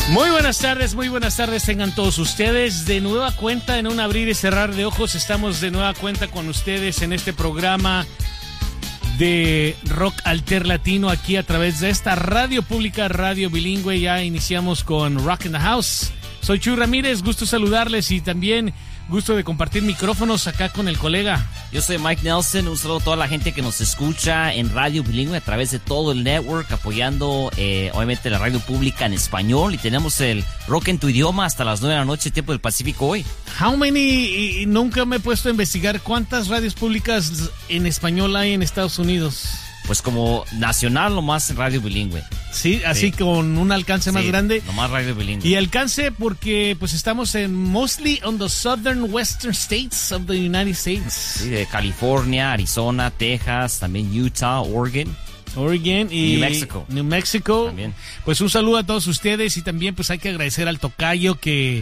Muy buenas tardes tengan todos ustedes. De nueva cuenta, en un abrir y cerrar de ojos, estamos de nueva cuenta con ustedes en este programa de rock alter latino aquí a través de esta radio pública, radio bilingüe. Ya iniciamos con Rock in the House. Soy Chuy Ramírez, gusto saludarles y también gusto de compartir micrófonos acá con el colega. Yo soy Mike Nelson, un saludo a toda la gente que nos escucha en radio bilingüe a través de todo el network, apoyando obviamente la radio pública en español, y tenemos el rock en tu idioma hasta las 9 de la noche, tiempo del Pacífico hoy. How many, nunca me he puesto a investigar cuántas radios públicas en español hay en Estados Unidos. Pues como nacional, nomás radio bilingüe. Sí, así sí, con un alcance más grande. Nomás radio bilingüe. Y alcance porque pues estamos en mostly on the southern western states of the United States. Sí, de California, Arizona, Texas, también Utah, Oregon y New Mexico. También. Pues un saludo a todos ustedes y también pues hay que agradecer al tocayo que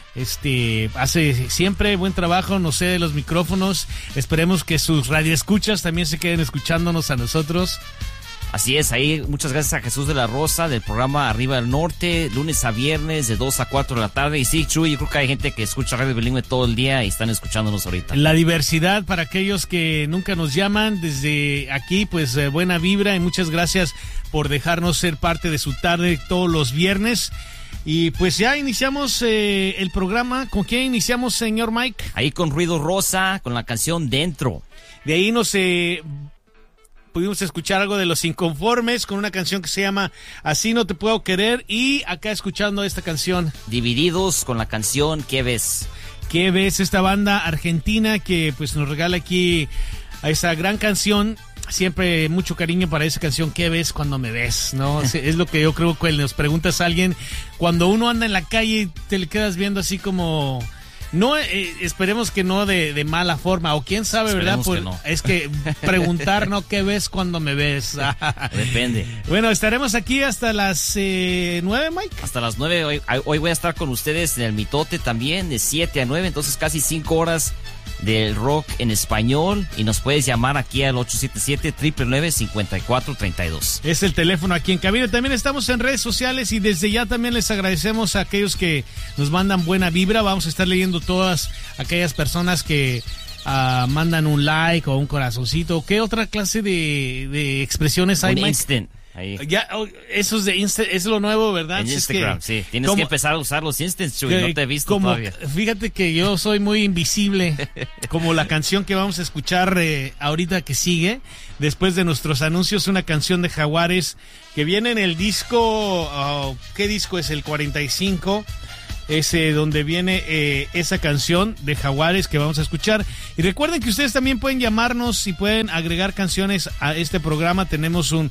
hace siempre buen trabajo, no sé, de los micrófonos. Esperemos que sus radioescuchas también se queden escuchándonos a nosotros. Así es, ahí muchas gracias a Jesús de la Rosa del programa Arriba del Norte, lunes a viernes de 2 a 4 de la tarde. Y sí, Chuy, yo creo que hay gente que escucha radio bilingüe todo el día y están escuchándonos ahorita. La diversidad para aquellos que nunca nos llaman desde aquí, pues buena vibra y muchas gracias por dejarnos ser parte de su tarde todos los viernes. Y pues ya iniciamos el programa. ¿Con quién iniciamos, señor Mike? Ahí con Ruido Rosa, con la canción Dentro. De ahí nos pudimos escuchar algo de Los Inconformes con una canción que se llama Así no te puedo querer. Y acá escuchando esta canción, Divididos, con la canción ¿Qué ves? ¿Qué ves? Esta banda argentina que pues nos regala aquí a esa gran canción. Siempre mucho cariño para esa canción, ¿qué ves cuando me ves? ¿No? Es lo que yo creo que nos preguntas a alguien cuando uno anda en la calle y te le quedas viendo así como... No, esperemos que no de mala forma, o quién sabe, esperemos, ¿verdad? Que no. Es que preguntar, ¿no? ¿Qué ves cuando me ves? Depende. Bueno, estaremos aquí hasta las 9, Mike. Hasta las 9, hoy voy a estar con ustedes en el Mitote también, de 7 a 9, entonces casi 5 horas del rock en español, y nos puedes llamar aquí al 877-999-5432. Es el teléfono aquí en cabina. También estamos en redes sociales y desde ya también les agradecemos a aquellos que nos mandan buena vibra. Vamos a estar leyendo todas aquellas personas que mandan un like o un corazoncito. ¿Qué otra clase de expresiones hay, Mike? Instant. Ahí. Ya, eso es de Insta, es lo nuevo, ¿verdad? En Instagram, sí. Tienes que empezar a usar los Instants, Chuy, no te he visto todavía. Fíjate que yo soy muy invisible, como la canción que vamos a escuchar ahorita que sigue, después de nuestros anuncios, una canción de Jaguares que viene en el disco, ¿qué disco es? El 45. Ese donde viene esa canción de Jaguares que vamos a escuchar. Y recuerden que ustedes también pueden llamarnos y pueden agregar canciones a este programa. Tenemos un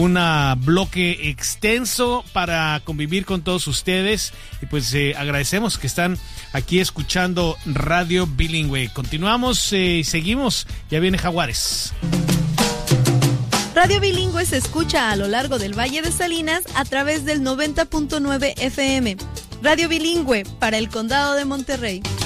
bloque extenso para convivir con todos ustedes. Y pues agradecemos que están aquí escuchando Radio Bilingüe. Continuamos y seguimos. Ya viene Jaguares. Radio Bilingüe se escucha a lo largo del Valle de Salinas a través del 90.9 FM. Radio Bilingüe para el Condado de Monterrey.